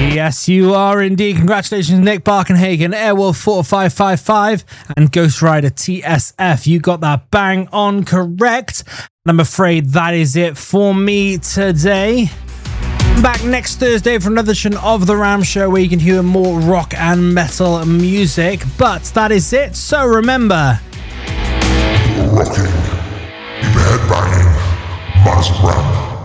Yes, you are indeed. Congratulations, Nick Barkenhagen, Airwolf 4555, and Ghost Rider TSF. You got that bang on correct. And I'm afraid that is it for me today. I'm back next Thursday for another edition of The Ram Show where you can hear more rock and metal music. But that is it. So remember, rocking, keep headbanging, Maz Ram.